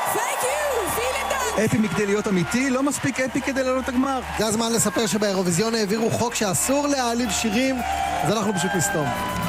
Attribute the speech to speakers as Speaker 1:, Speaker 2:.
Speaker 1: Thank you, vielen Dank.
Speaker 2: אפי מכדי להיות אמיתי, לא מספיק אפי כדי לעלות את הגמר.
Speaker 3: זה הזמן לספר שבאירוויזיון העבירו חוק שאסור להעליב שירים, אז אנחנו פשוט נסתום.